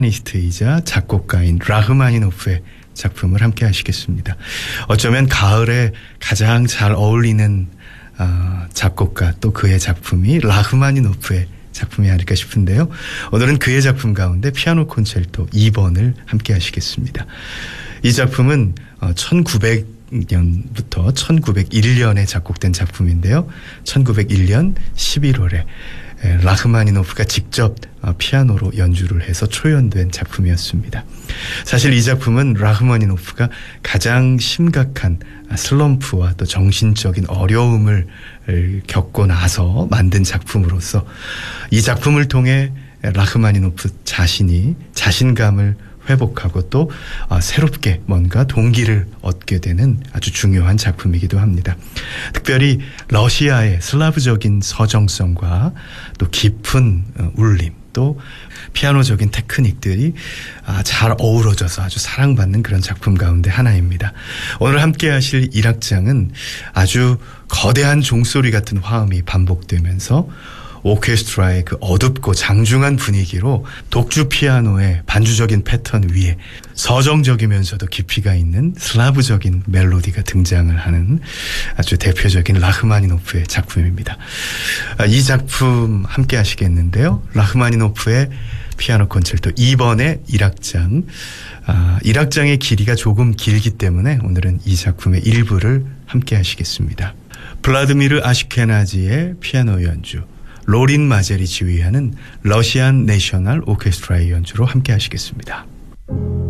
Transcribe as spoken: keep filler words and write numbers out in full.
피아니스트이자 작곡가인 라흐마니노프의 작품을 함께 하시겠습니다. 어쩌면 가을에 가장 잘 어울리는 어, 작곡가 또 그의 작품이 라흐마니노프의 작품이 아닐까 싶은데요. 오늘은 그의 작품 가운데 피아노 콘체르토 이 번을 함께 하시겠습니다. 이 작품은 천구백 년부터 천구백일 년에 작곡된 작품인데요. 천구백일 년 십일월에 라흐마니노프가 직접 피아노로 연주를 해서 초연된 작품이었습니다. 사실 이 작품은 라흐마니노프가 가장 심각한 슬럼프와 또 정신적인 어려움을 겪고 나서 만든 작품으로서 이 작품을 통해 라흐마니노프 자신이 자신감을 회복하고 또 새롭게 뭔가 동기를 얻게 되는 아주 중요한 작품이기도 합니다. 특별히 러시아의 슬라브적인 서정성과 또 깊은 울림 또 피아노적인 테크닉들이 잘 어우러져서 아주 사랑받는 그런 작품 가운데 하나입니다. 오늘 함께 하실 일 악장은 아주 거대한 종소리 같은 화음이 반복되면서 오케스트라의 그 어둡고 장중한 분위기로 독주 피아노의 반주적인 패턴 위에 서정적이면서도 깊이가 있는 슬라브적인 멜로디가 등장을 하는 아주 대표적인 라흐마니노프의 작품입니다. 이 작품 함께 하시겠는데요. 라흐마니노프의 피아노 콘체르토 이 번의 일 악장. 아, 일 악장의 길이가 조금 길기 때문에 오늘은 이 작품의 일부를 함께 하시겠습니다. 블라드미르 아시케나지의 피아노 연주, 로린 마젤이 지휘하는 러시안 내셔널 오케스트라의 연주로 함께 하시겠습니다.